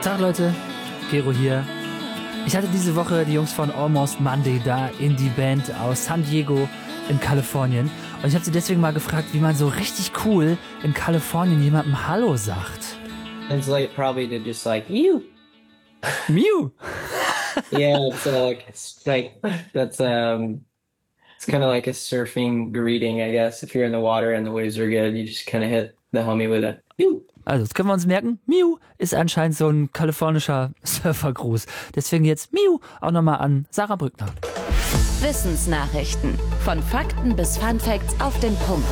Tag Leute, Gero hier. Ich hatte diese Woche die Jungs von Almost Monday da, Indie-Band aus San Diego in Kalifornien. Und ich habe sie deswegen mal gefragt, wie man so richtig cool in Kalifornien jemandem Hallo sagt. It's like probably to just like you. Mew. Yeah, it's kind of like a surfing greeting, I guess. If you're in the water and the waves are good, you just kind of hit the homie with a mew. Also, das können wir uns merken. Mew ist anscheinend so ein kalifornischer Surfergruß. Deswegen jetzt Mew auch nochmal an Sarah Brückner. Wissensnachrichten. Von Fakten bis Funfacts auf den Punkt.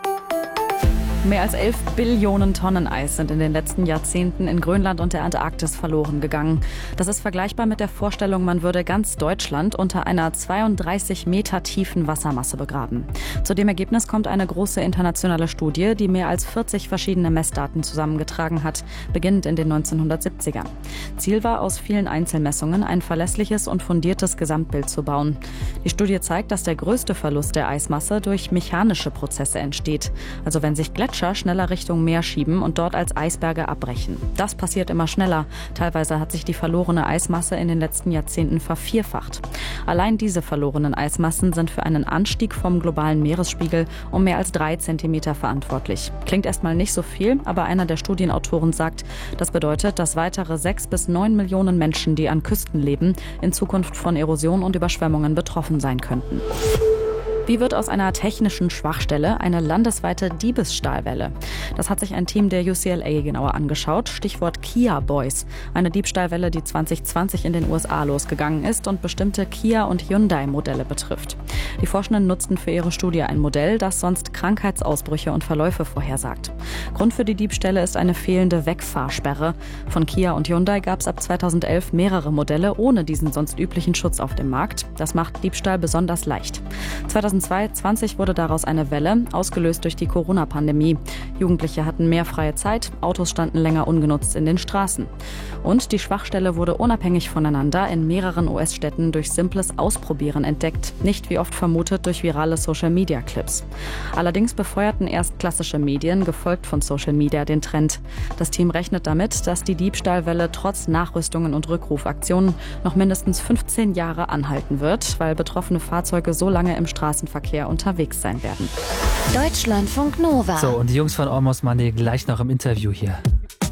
Mehr als 11 Billionen Tonnen Eis sind in den letzten Jahrzehnten in Grönland und der Antarktis verloren gegangen. Das ist vergleichbar mit der Vorstellung, man würde ganz Deutschland unter einer 32 Meter tiefen Wassermasse begraben. Zu dem Ergebnis kommt eine große internationale Studie, die mehr als 40 verschiedene Messdaten zusammengetragen hat, beginnend in den 1970ern. Ziel war, aus vielen Einzelmessungen ein verlässliches und fundiertes Gesamtbild zu bauen. Die Studie zeigt, dass der größte Verlust der Eismasse durch mechanische Prozesse entsteht, also wenn sich Gletscher schneller Richtung Meer schieben und dort als Eisberge abbrechen. Das passiert immer schneller. Teilweise hat sich die verlorene Eismasse in den letzten Jahrzehnten vervierfacht. Allein diese verlorenen Eismassen sind für einen Anstieg vom globalen Meeresspiegel um mehr als 3 Zentimeter verantwortlich. Klingt erstmal nicht so viel, aber einer der Studienautoren sagt, das bedeutet, dass weitere 6 bis 9 Millionen Menschen, die an Küsten leben, in Zukunft von Erosion und Überschwemmungen betroffen sein könnten. Wie wird aus einer technischen Schwachstelle eine landesweite Diebesstahlwelle? Das hat sich ein Team der UCLA genauer angeschaut. Stichwort Kia Boys. Eine Diebstahlwelle, die 2020 in den USA losgegangen ist und bestimmte Kia- und Hyundai-Modelle betrifft. Die Forschenden nutzten für ihre Studie ein Modell, das sonst Krankheitsausbrüche und Verläufe vorhersagt. Grund für die Diebstähle ist eine fehlende Wegfahrsperre. Von Kia und Hyundai gab es ab 2011 mehrere Modelle ohne diesen sonst üblichen Schutz auf dem Markt. Das macht Diebstahl besonders leicht. 2020 wurde daraus eine Welle, ausgelöst durch die Corona-Pandemie. Jugendliche hatten mehr freie Zeit, Autos standen länger ungenutzt in den Straßen. Und die Schwachstelle wurde unabhängig voneinander in mehreren US-Städten durch simples Ausprobieren entdeckt, nicht wie oft vermutet durch virale Social-Media-Clips. Allerdings befeuerten erst klassische Medien, gefolgt von Social Media, den Trend. Das Team rechnet damit, dass die Diebstahlwelle trotz Nachrüstungen und Rückrufaktionen noch mindestens 15 Jahre anhalten wird, weil betroffene Fahrzeuge so lange im Straßenverkehr unterwegs sein werden. Deutschlandfunk Nova. So, und die Jungs von Almost Monday gleich noch im Interview hier.